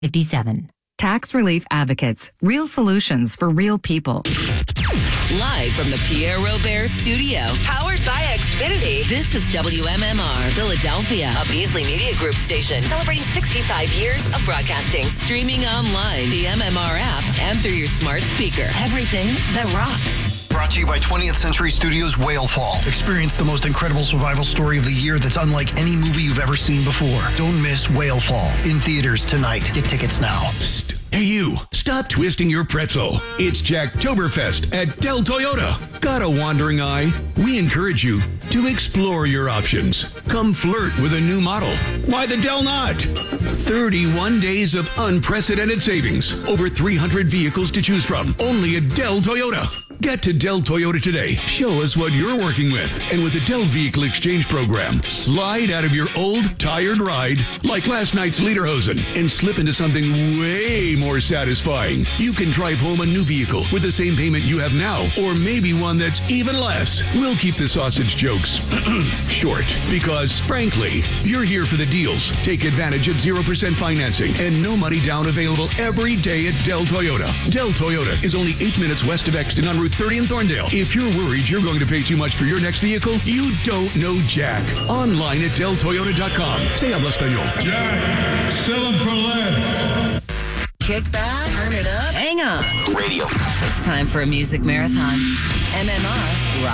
57. Tax Relief Advocates. Real solutions for real people. Live from the Pierre Robert Studio. Powered by Xfinity. This is WMMR Philadelphia, a Beasley Media Group station celebrating 65 years of broadcasting. Streaming online, the MMR app, and through your smart speaker. Everything that rocks. Brought to you by 20th Century Studios' Whale Fall. Experience the most incredible survival story of the year that's unlike any movie you've ever seen before. Don't miss Whale Fall in theaters tonight. Get tickets now. Psst. Hey you, stop twisting your pretzel. It's Jacktoberfest at Del Toyota. Got a wandering eye? We encourage you to explore your options. Come flirt with a new model. Why the Del not? 31 days of unprecedented savings. Over 300 vehicles to choose from. Only at Del Toyota. Get to Del Toyota today. Show us what you're working with. And with the Del Vehicle Exchange Program, slide out of your old, tired ride, like last night's Lederhosen, and slip into something way more satisfying. You can drive home a new vehicle with the same payment you have now, or maybe one that's even less. We'll keep the sausage jokes short, because, frankly, you're here for the deals. Take advantage of 0% financing and no money down available every day at Del Toyota. Del Toyota is only 8 minutes west of Exton on Route 30 in Thorndale. If you're worried you're going to pay too much for your next vehicle, you don't know Jack. Online at deltoyota.com. Se habla español. Jack, sell them for less. Kick back, turn it up, hang on. Radio. It's time for a music marathon. MMR